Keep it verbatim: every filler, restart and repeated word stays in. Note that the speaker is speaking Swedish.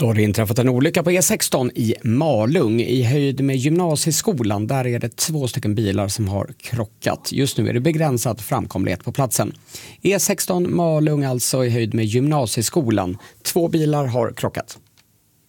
Då har det inträffat en olycka på E sexton i Malung i höjd med gymnasieskolan. Där är det två stycken bilar som har krockat. Just nu är det begränsad framkomlighet på platsen. E sexton Malung alltså i höjd med gymnasieskolan. Två bilar har krockat.